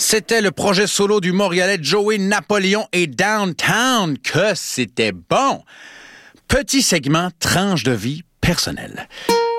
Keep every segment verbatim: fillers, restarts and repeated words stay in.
C'était le projet solo du Montréalais Joey Napoléon et Downtown. Que c'était bon! Petit segment tranche de vie personnelle.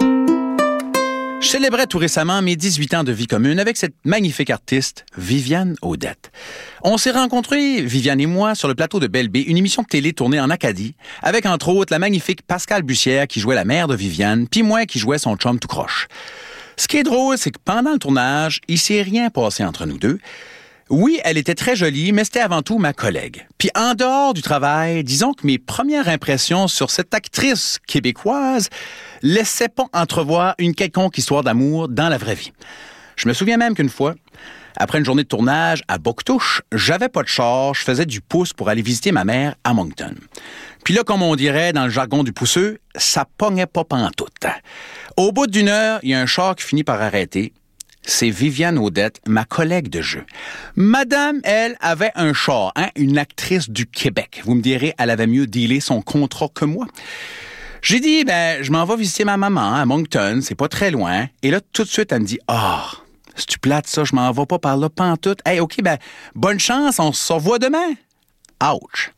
Je célébrais tout récemment mes dix-huit ans de vie commune avec cette magnifique artiste, Viviane Audette. On s'est rencontrés, Viviane et moi, sur le plateau de Belle B, une émission de télé tournée en Acadie, avec entre autres la magnifique Pascale Bussière qui jouait la mère de Viviane, puis moi qui jouais son chum tout croche. Ce qui est drôle, c'est que pendant le tournage, il s'est rien passé entre nous deux. Oui, elle était très jolie, mais c'était avant tout ma collègue. Puis en dehors du travail, disons que mes premières impressions sur cette actrice québécoise laissaient pas entrevoir une quelconque histoire d'amour dans la vraie vie. Je me souviens même qu'une fois, après une journée de tournage à Boctouche, j'avais pas de char, je faisais du pouce pour aller visiter ma mère à Moncton. Puis là, comme on dirait dans le jargon du pousseux, ça pognait pas pantoute. Au bout d'une heure, il y a un char qui finit par arrêter. C'est Viviane Audette, ma collègue de jeu. Madame, elle, avait un char, hein, une actrice du Québec. Vous me direz, elle avait mieux dealé son contrat que moi. J'ai dit, ben, je m'en vais visiter ma maman à Moncton, c'est pas très loin. Et là, tout de suite, elle me dit, ah, oh, si tu plates ça, je m'en vais pas par là, pantoute. Hey, OK, ben, bonne chance, on se revoit demain. Ouch.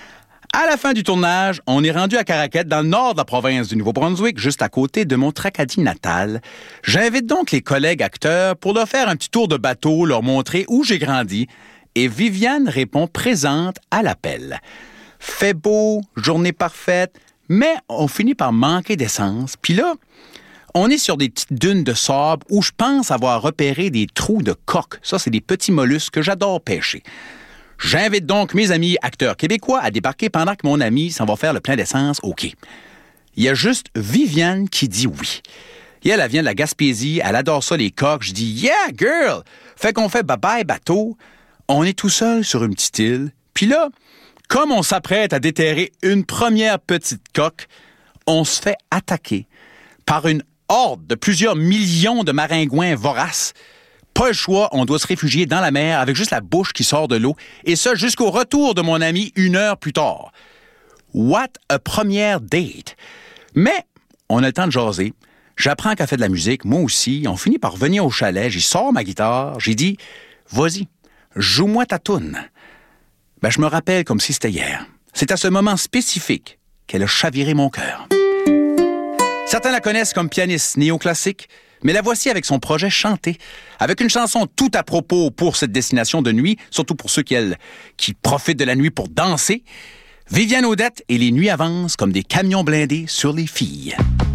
À la fin du tournage, on est rendu à Caraquette, dans le nord de la province du Nouveau-Brunswick, juste à côté de mon Tracadie natal. J'invite donc les collègues acteurs pour leur faire un petit tour de bateau, leur montrer où j'ai grandi. Et Viviane répond présente à l'appel. Fait beau, journée parfaite, mais on finit par manquer d'essence. Puis là, on est sur des petites dunes de sable où je pense avoir repéré des trous de coque. Ça, c'est des petits mollusques que j'adore pêcher. J'invite donc mes amis acteurs québécois à débarquer pendant que mon ami s'en va faire le plein d'essence au quai. Il y a juste Viviane qui dit oui. Et elle, elle vient de la Gaspésie, elle adore ça les coques. Je dis « Yeah, girl! » Fait qu'on fait bye-bye bateau. On est tout seul sur une petite île. Puis là, comme on s'apprête à déterrer une première petite coque, on se fait attaquer par une horde de plusieurs millions de maringouins voraces. Pas le choix, on doit se réfugier dans la mer avec juste la bouche qui sort de l'eau, et ça jusqu'au retour de mon ami une heure plus tard. What a première date! Mais on a le temps de jaser. J'apprends qu'elle fait de la musique, moi aussi. On finit par revenir au chalet, j'y sors ma guitare, j'ai dit « Vas-y, joue-moi ta toune ». Ben, je me rappelle comme si c'était hier. C'est à ce moment spécifique qu'elle a chaviré mon cœur. Certains la connaissent comme pianiste néoclassique, mais la voici avec son projet Chanter, avec une chanson tout à propos pour cette destination de nuit, surtout pour ceux qui, elles, qui profitent de la nuit pour danser. Viviane Audette et les nuits avancent comme des camions blindés sur les filles.